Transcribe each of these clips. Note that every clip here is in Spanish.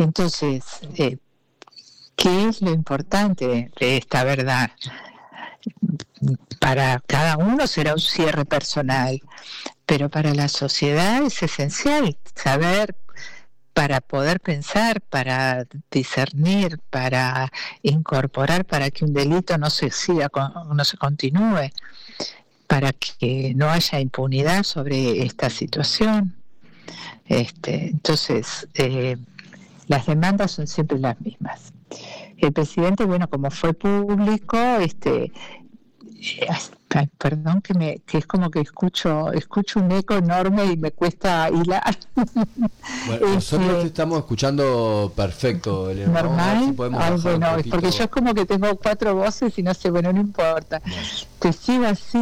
Entonces, ¿qué es lo importante de esta verdad? Para cada uno será un cierre personal, pero para la sociedad es esencial saber, para poder pensar, para discernir, para incorporar, para que un delito no se continúe, para que no haya impunidad sobre esta situación. Entonces, las demandas son siempre las mismas. El presidente, bueno, como fue público, perdón que es como que escucho un eco enorme y me cuesta hilar. Bueno, nosotros te estamos escuchando perfecto, Elena. Normal. Si podemos Bueno, es porque yo es como que tengo 4 voces y no sé, bueno, no importa. No. Te sigo así,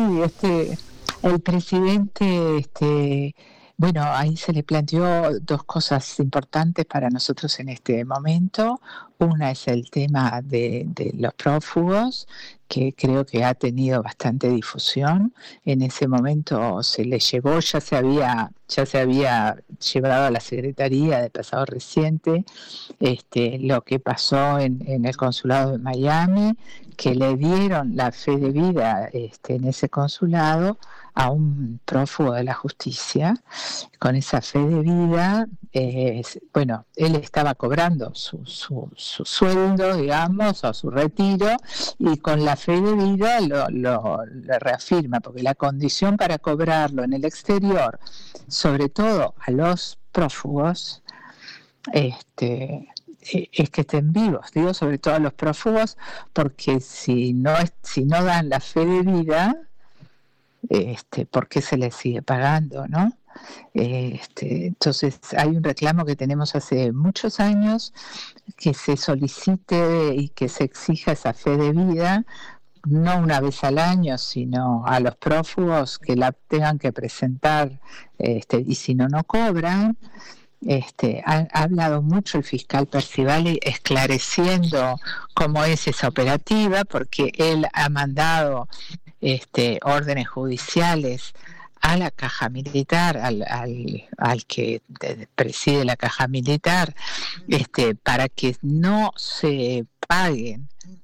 el presidente, bueno, ahí se le planteó 2 cosas importantes para nosotros en este momento. Una es el tema de los prófugos, que creo que ha tenido bastante difusión. En ese momento se le llevó, ya se había llevado a la Secretaría de pasado reciente, lo que pasó en el consulado de Miami, que le dieron la fe de vida en ese consulado a un prófugo de la justicia. Con esa fe de vida, bueno, él estaba cobrando su sueldo, digamos, o su retiro, y con la fe de vida lo reafirma, porque la condición para cobrarlo en el exterior, sobre todo a los prófugos, es que estén vivos. Digo sobre todo a los prófugos, porque si no dan la fe de vida, ¿por qué se les sigue pagando, no? Entonces hay un reclamo que tenemos hace muchos años, que se solicite y que se exija esa fe de vida, no una vez al año, sino a los prófugos que la tengan que presentar, y si no cobran. Ha hablado mucho el fiscal Percivali esclareciendo cómo es esa operativa, porque él ha mandado órdenes judiciales a la caja militar, al que preside la caja militar, para que no se paguen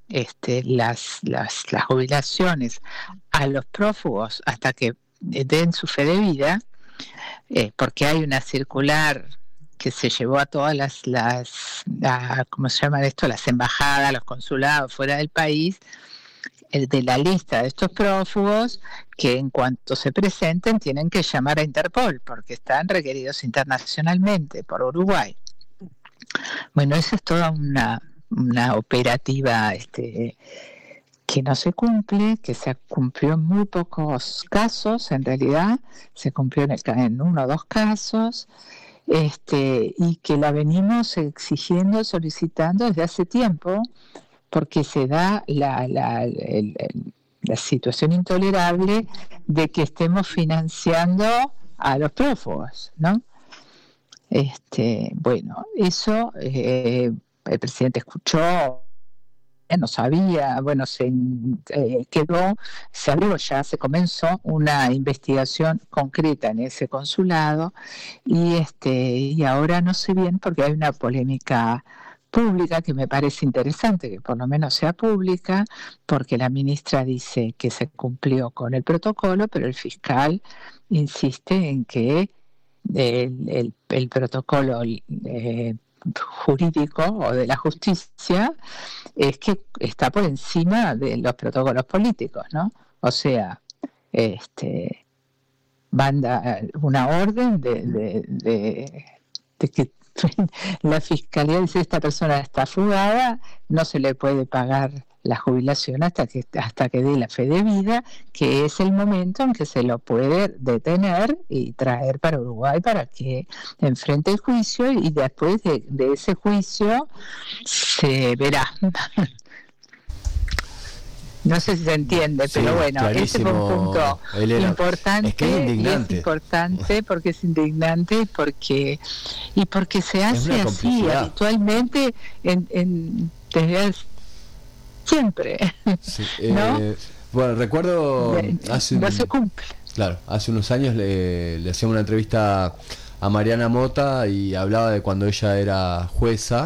las jubilaciones a los prófugos hasta que den su fe de vida, porque hay una circular que se llevó a todas ¿cómo se llama esto? Las embajadas, los consulados fuera del país, de la lista de estos prófugos, que en cuanto se presenten tienen que llamar a Interpol, porque están requeridos internacionalmente por Uruguay. Bueno, eso es toda una operativa que no se cumple, que se cumplió en muy pocos casos, en realidad se cumplió en 1 o 2 casos, y que la venimos exigiendo, solicitando desde hace tiempo, porque se da la situación intolerable de que estemos financiando a los prófugos, ¿no? Bueno, eso el presidente escuchó, no sabía, bueno, se abrió ya, se comenzó una investigación concreta en ese consulado, y ahora no sé bien, porque hay una polémica pública que me parece interesante que por lo menos sea pública, porque la ministra dice que se cumplió con el protocolo, pero el fiscal insiste en que el protocolo jurídico o de la justicia es que está por encima de los protocolos políticos, ¿no? O sea, manda una orden de que la fiscalía dice: esta persona está fugada, no se le puede pagar la jubilación hasta que dé la fe de vida, que es el momento en que se lo puede detener y traer para Uruguay para que enfrente el juicio, y después de ese juicio se verá. No sé si se entiende, sí, pero bueno, ese fue un punto importante. Es que es indignante. Es importante porque es indignante y porque se hace así habitualmente desde siempre. Sí, ¿no? Bueno, recuerdo no se cumple. Claro, hace unos años le hacíamos una entrevista a Mariana Mota y hablaba de cuando ella era jueza